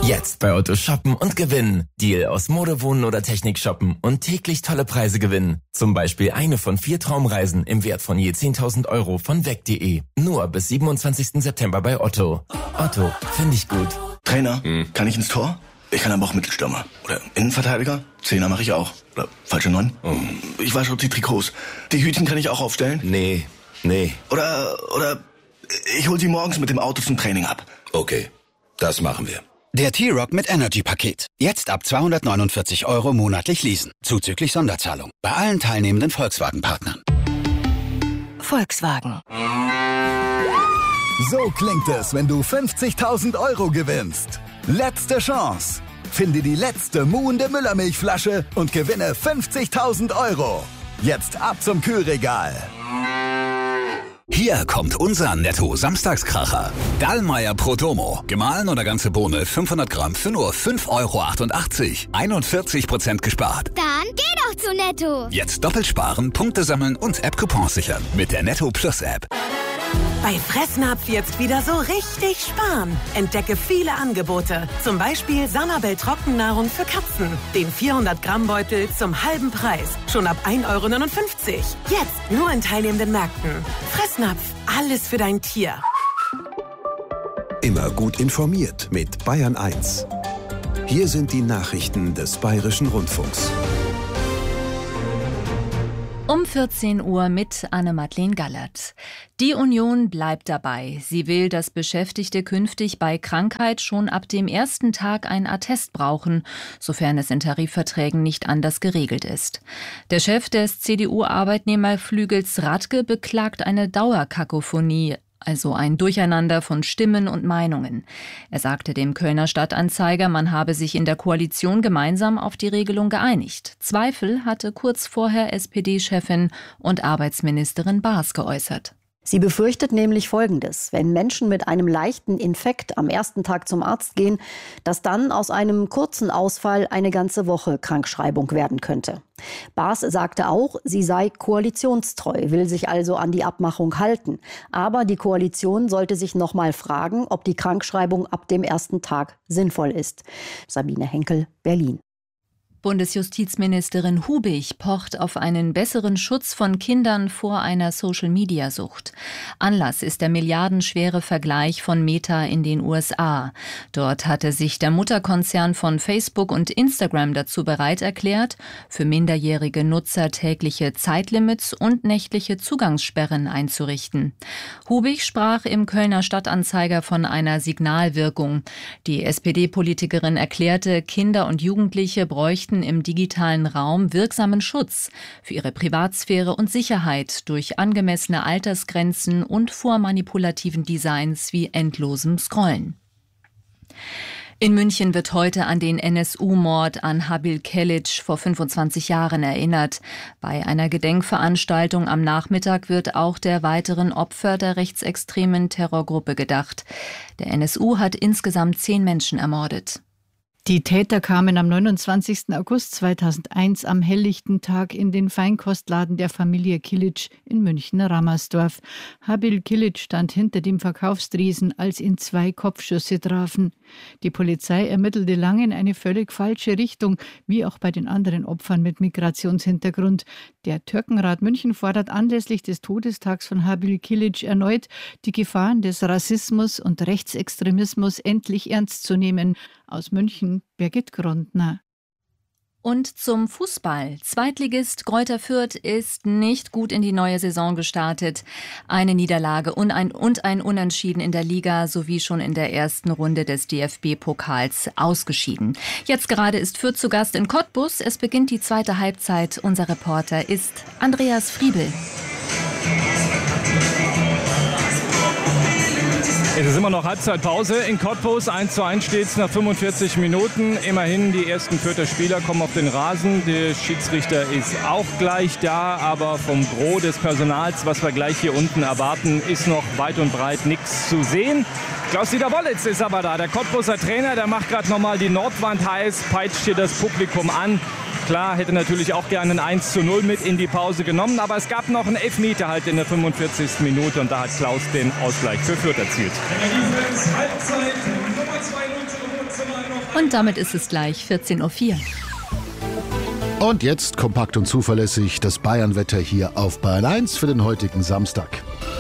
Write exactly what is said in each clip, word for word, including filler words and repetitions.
Jetzt bei Otto shoppen und gewinnen. Deal aus Mode, Wohnen oder Technik shoppen und täglich tolle Preise gewinnen. Zum Beispiel eine von vier Traumreisen im Wert von je zehntausend Euro von weg punkt de. Nur bis siebenundzwanzigsten September bei Otto. Otto, finde ich gut. Trainer, hm. kann ich ins Tor? Ich kann aber auch Mittelstürmer. Oder Innenverteidiger? Zehner mache ich auch. Oder falsche Neun? Oh. Ich wasche auch die Trikots. Die Hütchen kann ich auch aufstellen? Nee, nee. Oder, oder ich hol sie morgens mit dem Auto zum Training ab. Okay, das machen wir. Der T-Rock mit Energy-Paket. Jetzt ab zweihundertneunundvierzig Euro monatlich leasen. Zuzüglich Sonderzahlung. Bei allen teilnehmenden Volkswagen-Partnern. Volkswagen. So klingt es, wenn du fünfzigtausend Euro gewinnst. Letzte Chance. Finde die letzte muhende Müllermilchflasche und gewinne fünfzigtausend Euro. Jetzt ab zum Kühlregal. Hier kommt unser Netto-Samstagskracher. Dallmayr Prodomo. Gemahlen oder ganze Bohne fünfhundert Gramm für nur fünf Euro achtundachtzig. einundvierzig Prozent gespart. Dann geh doch zu Netto. Jetzt doppelt sparen, Punkte sammeln und App-Coupons sichern. Mit der Netto Plus App. Bei Fressnapf jetzt wieder so richtig sparen. Entdecke viele Angebote. Zum Beispiel Sanabel Trockennahrung für Katzen. Den vierhundert Gramm Beutel zum halben Preis. Schon ab ein Euro neunundfünfzig. Jetzt nur in teilnehmenden Märkten. Fressnapf, alles für dein Tier. Immer gut informiert mit Bayern eins. Hier sind die Nachrichten des Bayerischen Rundfunks. Um vierzehn Uhr mit Anne-Madeleine Gallert. Die Union bleibt dabei. Sie will, dass Beschäftigte künftig bei Krankheit schon ab dem ersten Tag ein Attest brauchen, sofern es in Tarifverträgen nicht anders geregelt ist. Der Chef des C D U-Arbeitnehmerflügels Radke beklagt eine Dauerkakophonie, also ein Durcheinander von Stimmen und Meinungen. Er sagte dem Kölner Stadtanzeiger, man habe sich in der Koalition gemeinsam auf die Regelung geeinigt. Zweifel hatte kurz vorher S P D-Chefin und Arbeitsministerin Baas geäußert. Sie befürchtet nämlich Folgendes: Wenn Menschen mit einem leichten Infekt am ersten Tag zum Arzt gehen, dass dann aus einem kurzen Ausfall eine ganze Woche Krankschreibung werden könnte. Baas sagte auch, sie sei koalitionstreu, will sich also an die Abmachung halten. Aber die Koalition sollte sich noch mal fragen, ob die Krankschreibung ab dem ersten Tag sinnvoll ist. Sabine Henkel, Berlin. Bundesjustizministerin Hubig pocht auf einen besseren Schutz von Kindern vor einer Social-Media-Sucht. Anlass ist der milliardenschwere Vergleich von Meta in den U S A. Dort hatte sich der Mutterkonzern von Facebook und Instagram dazu bereit erklärt, für minderjährige Nutzer tägliche Zeitlimits und nächtliche Zugangssperren einzurichten. Hubig sprach im Kölner Stadtanzeiger von einer Signalwirkung. Die S P D-Politikerin erklärte, Kinder und Jugendliche bräuchten im digitalen Raum wirksamen Schutz für ihre Privatsphäre und Sicherheit durch angemessene Altersgrenzen und vor manipulativen Designs wie endlosem Scrollen. In München wird heute an den N S U-Mord an Habil Kilic vor fünfundzwanzig Jahren erinnert. Bei einer Gedenkveranstaltung am Nachmittag wird auch der weiteren Opfer der rechtsextremen Terrorgruppe gedacht. Der N S U hat insgesamt zehn Menschen ermordet. Die Täter kamen am neunundzwanzigsten August zweitausendeins am helllichten Tag in den Feinkostladen der Familie Kilic in München-Rammersdorf. Habil Kilic stand hinter dem Verkaufstresen, als ihn zwei Kopfschüsse trafen. Die Polizei ermittelte lange in eine völlig falsche Richtung, wie auch bei den anderen Opfern mit Migrationshintergrund. Der Türkenrat München fordert anlässlich des Todestags von Habil Kilic erneut, die Gefahren des Rassismus und Rechtsextremismus endlich ernst zu nehmen. Aus München, Birgit Grundner. Und zum Fußball. Zweitligist Greuther Fürth ist nicht gut in die neue Saison gestartet. Eine Niederlage und ein, und ein Unentschieden in der Liga sowie schon in der ersten Runde des D F B-Pokals ausgeschieden. Jetzt gerade ist Fürth zu Gast in Cottbus. Es beginnt die zweite Halbzeit. Unser Reporter ist Andreas Friebel. Es ist immer noch Halbzeitpause in Cottbus. eins zu eins steht es nach fünfundvierzig Minuten. Immerhin die ersten Fürther Spieler kommen auf den Rasen. Der Schiedsrichter ist auch gleich da. Aber vom Gros des Personals, was wir gleich hier unten erwarten, ist noch weit und breit nichts zu sehen. Klaus-Dieter Wollitz ist aber da. Der Cottbuser Trainer, der macht gerade nochmal die Nordwand heiß, peitscht hier das Publikum an. Klar, hätte natürlich auch gerne ein eins zu null mit in die Pause genommen, aber es gab noch einen Elfmeter halt in der fünfundvierzigsten Minute und da hat Klaus den Ausgleich für Fürth erzielt. Halbzeit, Nummer zwei null zum Wohnzimmer noch Und damit ist es gleich vierzehn Uhr vier. Und jetzt kompakt und zuverlässig das Bayern-Wetter hier auf Bayern eins für den heutigen Samstag.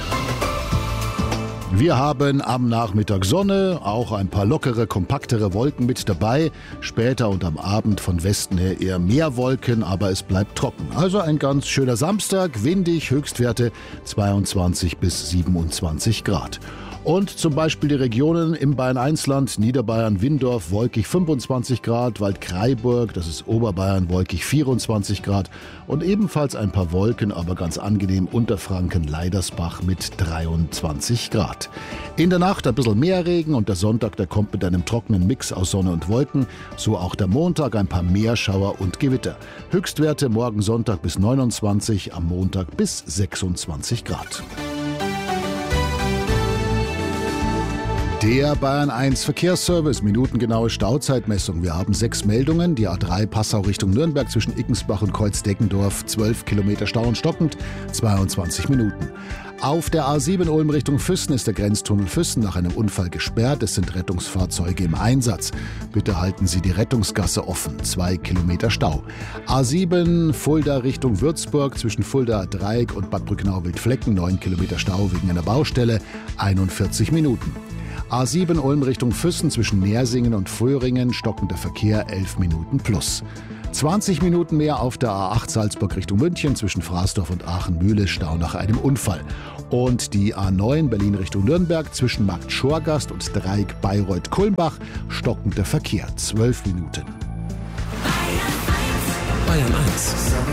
Wir haben am Nachmittag Sonne, auch ein paar lockere, kompaktere Wolken mit dabei. Später und am Abend von Westen her eher mehr Wolken, aber es bleibt trocken. Also ein ganz schöner Samstag, windig, Höchstwerte zweiundzwanzig bis siebenundzwanzig Grad. Und zum Beispiel die Regionen im Bayern eins Land, Niederbayern, Windorf, wolkig fünfundzwanzig Grad, Waldkraiburg, das ist Oberbayern, wolkig vierundzwanzig Grad und ebenfalls ein paar Wolken, aber ganz angenehm Unterfranken, Leidersbach mit dreiundzwanzig Grad. In der Nacht ein bisschen mehr Regen und der Sonntag, der kommt mit einem trockenen Mix aus Sonne und Wolken, so auch der Montag ein paar Meerschauer und Gewitter. Höchstwerte morgen Sonntag bis neunundzwanzig, am Montag bis sechsundzwanzig Grad. Der Bayern eins Verkehrsservice, minutengenaue Stauzeitmessung. Wir haben sechs Meldungen. Die A drei Passau Richtung Nürnberg zwischen Ickensbach und Kreuzdeckendorf, zwölf Kilometer Stau und stockend, zweiundzwanzig Minuten. Auf der A sieben Ulm Richtung Füssen ist der Grenztunnel Füssen nach einem Unfall gesperrt. Es sind Rettungsfahrzeuge im Einsatz. Bitte halten Sie die Rettungsgasse offen. Zwei Kilometer Stau. A sieben Fulda Richtung Würzburg zwischen Fulda Dreieck und Bad Brücknau-Wildflecken. neun Kilometer Stau wegen einer Baustelle. einundvierzig Minuten. A sieben Ulm Richtung Füssen zwischen Nersingen und Fröhringen, stockender Verkehr elf Minuten plus. zwanzig Minuten mehr auf der A acht Salzburg Richtung München zwischen Fraßdorf und Aachen-Mühle, Stau nach einem Unfall. Und die A neun Berlin Richtung Nürnberg zwischen Markt Schorgast und Dreieck Bayreuth-Kulmbach, stockender Verkehr zwölf Minuten. Bayern eins.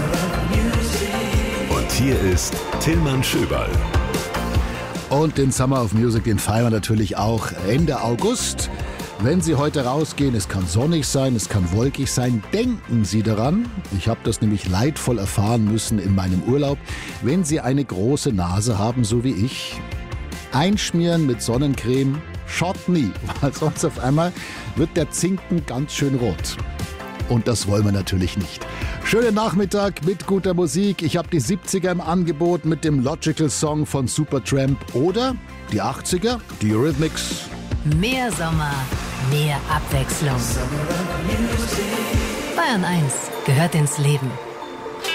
Und hier ist Tillmann Schöberl. Und den Summer of Music, den feiern wir natürlich auch Ende August. Wenn Sie heute rausgehen, es kann sonnig sein, es kann wolkig sein, denken Sie daran, ich habe das nämlich leidvoll erfahren müssen in meinem Urlaub, wenn Sie eine große Nase haben, so wie ich, einschmieren mit Sonnencreme, schaut nie, weil sonst auf einmal wird der Zinken ganz schön rot. Und das wollen wir natürlich nicht. Schönen Nachmittag mit guter Musik. Ich habe die siebziger im Angebot mit dem Logical Song von Supertramp oder die achtziger, die Eurythmics. Mehr Sommer, mehr Abwechslung. Bayern eins gehört ins Leben.